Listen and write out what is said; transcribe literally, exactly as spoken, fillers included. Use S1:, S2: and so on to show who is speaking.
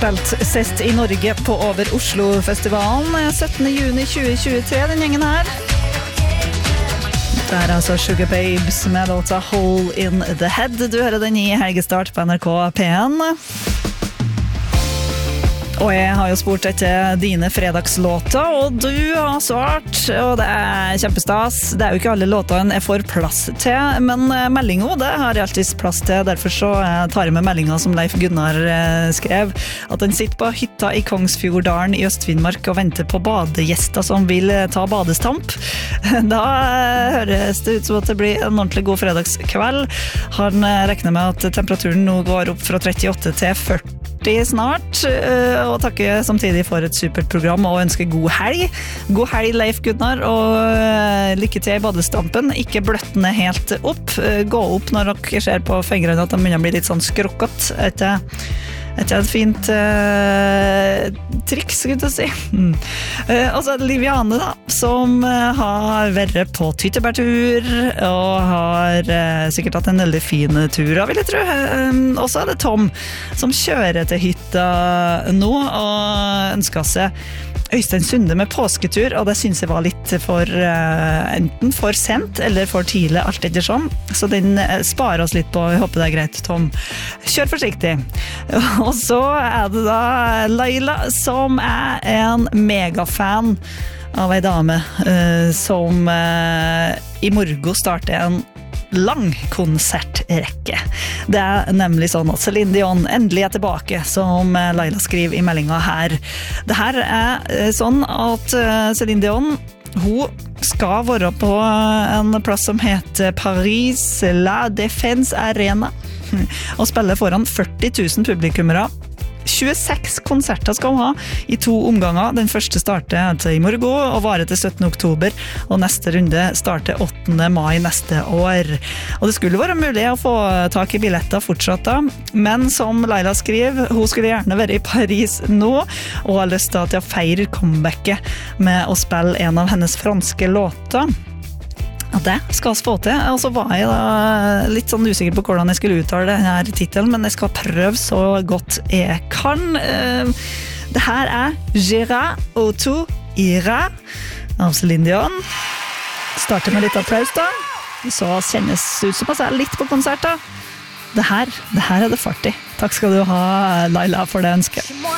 S1: spilt sist i Norge på over Oslo-festivalen syttende juni tjue tjuetre, den gjengen her. Det er altså Sugar Babes med låta Hole in the Head. Du hører den i helgestart på N R K P en. Og jeg har jo spurt etter dine fredagslåter, og du har svart, og det er kjempestas. Det er jo ikke alle låtene jeg får plass til, men meldingen, det har jeg alltid plass til. Derfor så tar jeg med meldingen som Leif Gunnar skrev, at han sitter på hytta i Kongsfjorddalen i Øst-Finnmark og venter på badegjester som vil ta badestamp. Da høres det ut som at det blir en ordentlig god fredagskveld. Han regner med at temperaturen nå går opp fra trettiåtte til førti snart, og takker samtidig for et supert program og ønsker god helg. God helg, Leif Gunnar, og lykke til i badestampen. Ikke bløttene helt opp. Gå opp når dere ser på fingrene at de begynner å bli litt sånn skrokkete etter, etter et fint uh, triks, skulle jeg si. Mm. Uh, og så er det Liviane da, som uh, har vært på tyttebærtur og har uh, sikkert hatt en veldig fin tur, vil jeg tro. Uh, og så er det Tom som kjører til hytta nå og ønsker seg Øystein Sunde med påsketur, og det synes jeg var litt for uh, enten for sent eller for tidlig, alt etter sånn. Så den uh, sparer oss litt på, jeg håper det er greit, Tom. Kjør forsiktig. Og så er det da Laila, som er en megafan av en dame uh, som uh, i morgen starter en lang konsertrekke. Det er nemlig sånn at Celine Dion endelig er tilbake, som Laila skriver i meldingen her. Det her er sånn at Celine Dion, hun skal være på en plass som heter Paris La Défense Arena og spille foran førti tusen publikummere. tjueseks konserter skal hun ha i to omganger. Den første starter til i morgen og varer til syttende oktober, og neste runde starter åttende mai neste år. Og det skulle være mulig å få tak i billetter fortsatt da, men som Laila skriver, hun skulle gjerne være i Paris nå, og har lyst til å feire comebacket med å spille en av hennes franske låter. Ja, det skal vi få til. Og så var jeg da litt sånn usikker på hvordan jeg skulle uttale denne titelen, men jeg skal prøve så godt jeg kan. Det her er J'irai au tu ira av Celine Dion. Starter med litt applaus da. Så kjennes ut som jeg er litt på konsert da. Det her, det her er det fart i. Takk skal du ha, Laila, for det ønsket.